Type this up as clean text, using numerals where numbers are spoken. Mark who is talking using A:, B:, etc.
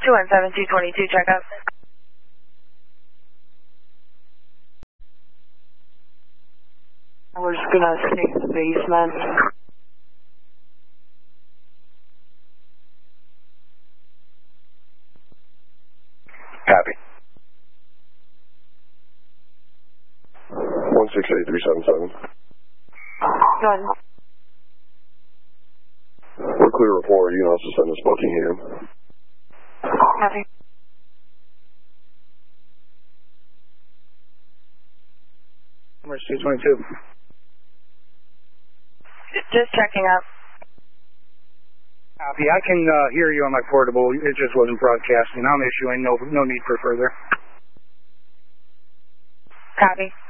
A: 217-222, check out. We're just gonna sneak the basement.
B: Copy. 168-377.
A: Go ahead.
B: We're clear report. You can also send us Buckingham.
A: Copy.
C: Number 222.
A: Just checking up.
C: Copy. I can hear you on my portable. It just wasn't broadcasting. I'm issuing no need for further.
A: Copy.